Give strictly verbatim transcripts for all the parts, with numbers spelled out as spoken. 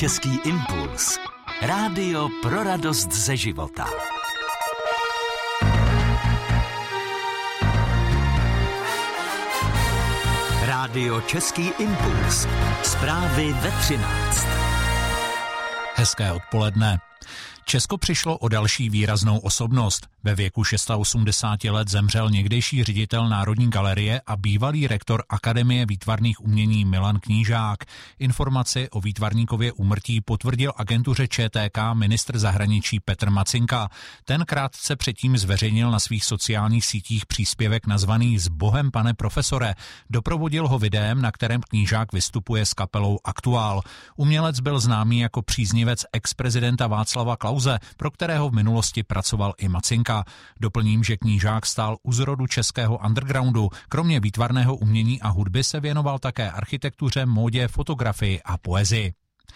Český impuls. Rádio pro radost ze života. Rádio Český impuls. Zprávy ve třináct. Hezké odpoledne. Česko přišlo o další výraznou osobnost. Ve věku osmdesáti šesti let zemřel někdejší ředitel Národní galerie a bývalý rektor Akademie výtvarných umění Milan Knížák. Informaci o výtvarníkově úmrtí potvrdil agentuře Č T K ministr zahraničí Petr Macinka. Ten krátce předtím zveřejnil na svých sociálních sítích příspěvek nazvaný S Bohem, pane profesore. Doprovodil ho videem, na kterém Knížák vystupuje s kapelou Aktuál. Umělec byl známý jako příznivec ex-prezidenta Václava Klause, pro kterého v minulosti pracoval i Macinka. Doplním, že Knížák stál u zrodu českého undergroundu. Kromě výtvarného umění a hudby se věnoval také architektuře, módě, fotografii a poezii.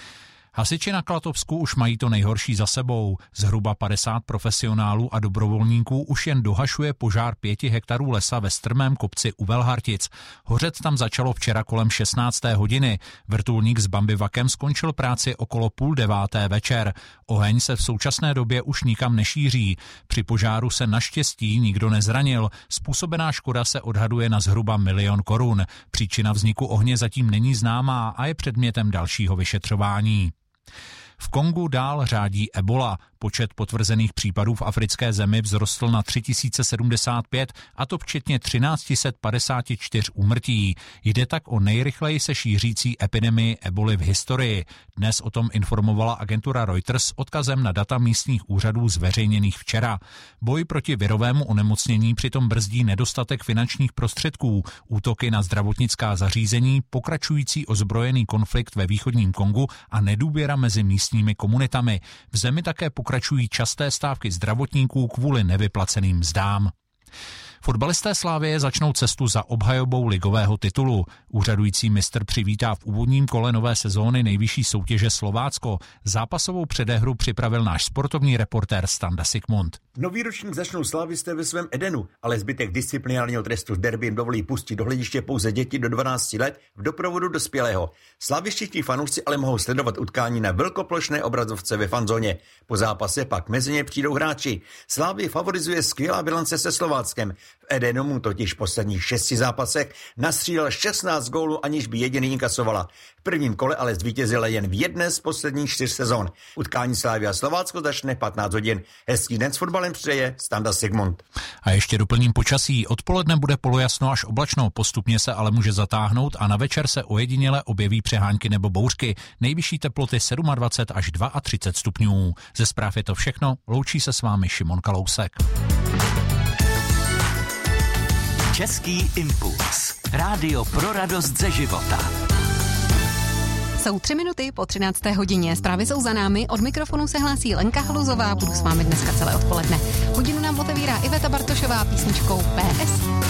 Hasiči na Klatovsku už mají to nejhorší za sebou. Zhruba padesát profesionálů a dobrovolníků už jen dohašuje požár pěti hektarů lesa ve strmém kopci u Velhartic. Hořet tam začalo včera kolem šestnácté hodiny. Vrtulník s bambivakem skončil práci okolo půl deváté večer. Oheň se v současné době už nikam nešíří. Při požáru se naštěstí nikdo nezranil. Způsobená škoda se odhaduje na zhruba milion korun. Příčina vzniku ohně zatím není známá a je předmětem dalšího vyšetřování. V Kongu dál řádí ebola. Počet potvrzených případů v africké zemi vzrostl na tři tisíce sedmdesát pět, a to včetně tisíc tři sta padesát čtyři úmrtí. Jde tak o nejrychleji se šířící epidemii eboly v historii. Dnes o tom informovala agentura Reuters s odkazem na data místních úřadů zveřejněných včera. Boj proti virovému onemocnění přitom brzdí nedostatek finančních prostředků, útoky na zdravotnická zařízení, pokračující ozbrojený konflikt ve východním Kongu a nedůvěra mezi místními komunitami. V zemi také pokračují časté stávky zdravotníků kvůli nevyplaceným mzdám. Fotbalisté Slavie začnou cestu za obhajobou ligového titulu. Úřadující mistr přivítá v úvodním kole nové sezóny nejvyšší soutěže Slovácko. Zápasovou předehru připravil náš sportovní reportér Standa Sigmund. Nový ročník začnou slavisté ve svém Edenu, ale zbytek disciplinárního trestu z derby jim dovolí pustit do hlediště pouze děti do dvanácti let v doprovodu dospělého. Slaviští fanoušci ale mohou sledovat utkání na velkoplošné obrazovce ve fanzóně. Po zápase pak mezi ně přijdou hráči. Slavii favorizuje skvělá bilance se Slováckem. V Edenu mu totiž v posledních šesti zápasech nastřílel šestnáct gólů, aniž by jediný inkasovala. V prvním kole ale zvítězila jen v jedné z posledních čtyř sezon. Utkání Slavia Slovácko začne patnáct hodin. Hezký den s fotbalem přeje Standa Sigmund. A ještě doplním počasí. Odpoledne bude polojasno až oblačno, postupně se ale může zatáhnout a na večer se ojediněle objeví přehánky nebo bouřky. Nejvyšší teploty dvacet sedm až třicet dva stupňů. Ze zpráv je to všechno. Loučí se s vámi Šimon Kalousek. Český impuls. Rádio pro radost ze života. Jsou tři minuty po třinácté hodině. Zprávy jsou za námi. Od mikrofonu se hlásí Lenka Haluzová. Budu s vámi dneska celé odpoledne. Hodinu nám otevírá Iveta Bartošová písničkou P S.